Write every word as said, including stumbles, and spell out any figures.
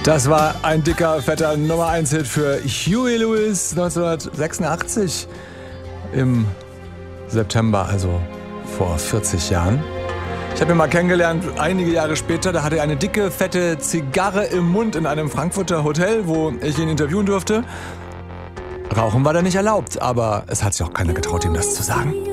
Das war ein dicker, fetter Nummer eins Hit für Huey Lewis neunzehnhundertsechsundachtzig im September, also vor vierzig Jahren. Ich habe ihn mal kennengelernt, einige Jahre später, da hatte er eine dicke, fette Zigarre im Mund in einem Frankfurter Hotel, wo ich ihn interviewen durfte. Rauchen war da nicht erlaubt, aber es hat sich auch keiner getraut, ihm das zu sagen.